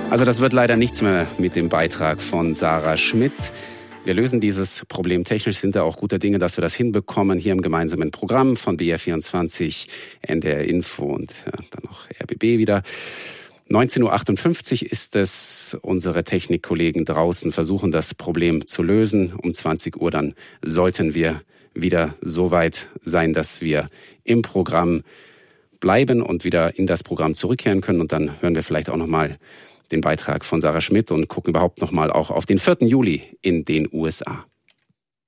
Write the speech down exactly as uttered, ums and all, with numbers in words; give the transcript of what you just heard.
Also das wird leider nichts mehr mit dem Beitrag von Sarah Schmidt. Wir lösen dieses Problem technisch, sind da auch guter Dinge, dass wir das hinbekommen hier im gemeinsamen Programm von B R vierundzwanzig, N D R Info und ja, dann noch R B B wieder. neunzehn Uhr achtundfünfzig ist es. Unsere Technikkollegen draußen versuchen das Problem zu lösen. Um zwanzig Uhr dann sollten wir wieder so weit sein, dass wir im Programm bleiben und wieder in das Programm zurückkehren können. Und dann hören wir vielleicht auch nochmal den Beitrag von Sarah Schmidt und gucken überhaupt nochmal auch auf den vierten Juli in den U S A.